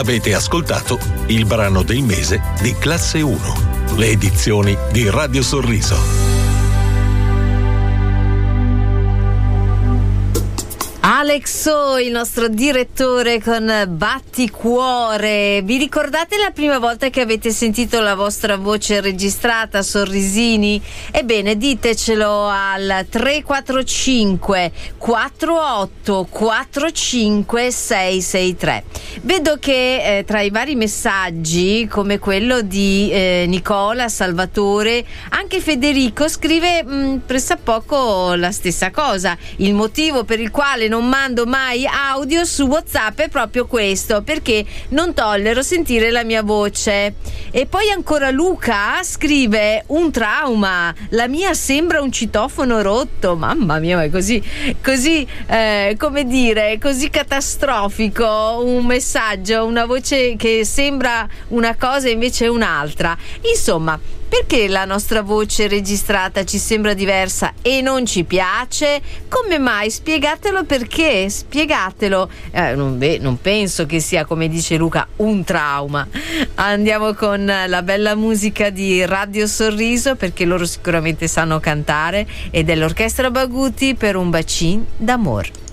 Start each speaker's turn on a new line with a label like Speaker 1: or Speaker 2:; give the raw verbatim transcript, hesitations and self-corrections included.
Speaker 1: Avete ascoltato il brano del mese di Classe uno, le edizioni di Radio Sorriso.
Speaker 2: Alex O, il nostro direttore con Batticuore. Vi ricordate la prima volta che avete sentito la vostra voce registrata, Sorrisini? Ebbene, ditecelo al tre quattro cinque quattro otto quattro cinque sei sei tre. Vedo che eh, tra i vari messaggi, come quello di eh, Nicola, Salvatore, anche Federico scrive mh, pressappoco la stessa cosa. Il motivo per il quale non mando mai audio su WhatsApp è proprio questo, perché non tollero sentire la mia voce. E poi ancora Luca scrive: un trauma, la mia sembra un citofono rotto. Mamma mia, ma è così così eh, come dire, così catastrofico un messaggio, una voce che sembra una cosa e invece è un'altra. Insomma, perché la nostra voce registrata ci sembra diversa e non ci piace? Come mai? Spiegatelo perché, spiegatelo. Eh, non, beh, non penso che sia, come dice Luca, un trauma. Andiamo con la bella musica di Radio Sorriso, perché loro sicuramente sanno cantare, ed è l'Orchestra Baguti per Un bacin d'amor.